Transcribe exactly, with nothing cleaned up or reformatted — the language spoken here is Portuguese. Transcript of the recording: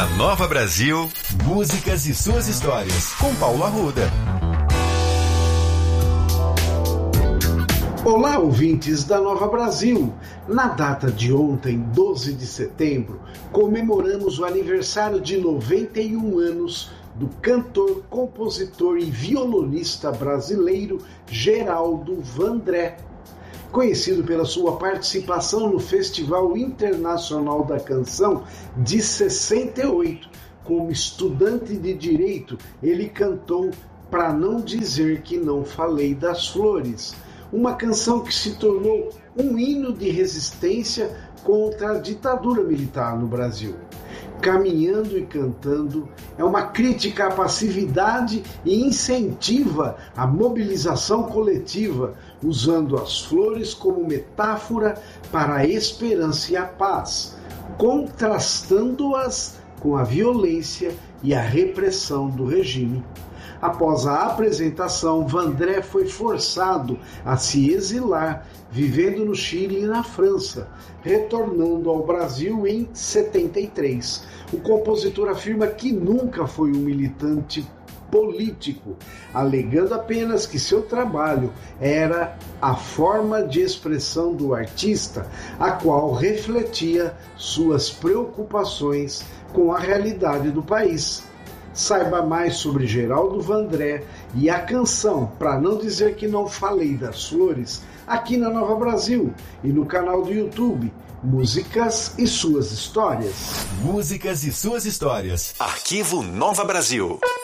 Na Nova Brasil, músicas e suas histórias, com Paulo Arruda. Olá, ouvintes da Nova Brasil! Na data de ontem, doze de setembro, comemoramos o aniversário de noventa e um anos do cantor, compositor e violonista brasileiro Geraldo Vandré, conhecido pela sua participação no Festival Internacional da Canção de sessenta e oito. Como estudante de Direito, ele cantou Pra Não Dizer Que Não Falei das Flores, uma canção que se tornou um hino de resistência contra a ditadura militar no Brasil. Caminhando e Cantando é uma crítica à passividade e incentiva a mobilização coletiva, usando as flores como metáfora para a esperança e a paz, contrastando-as com a violência e a repressão do regime. Após a apresentação, Vandré foi forçado a se exilar, vivendo no Chile e na França, retornando ao Brasil em setenta e três. O compositor afirma que nunca foi um militante político, alegando apenas que seu trabalho era a forma de expressão do artista, a qual refletia suas preocupações com a realidade do país. Saiba mais sobre Geraldo Vandré e a canção Pra Não Dizer Que Não Falei das Flores aqui na Nova Brasil e no canal do YouTube Músicas e Suas Histórias. Músicas e Suas Histórias. Arquivo Nova Brasil.